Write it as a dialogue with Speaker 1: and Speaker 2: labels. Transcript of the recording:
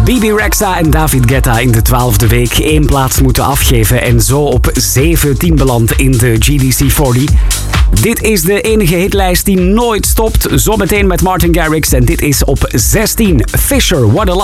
Speaker 1: Bebe Rexha en David Guetta in de 12e week 1 plaats moeten afgeven en zo op 17 beland in de GDC 40. Dit is de enige hitlijst die nooit stopt. Zometeen met Martin Garrix en dit is op 16. Fisher, What a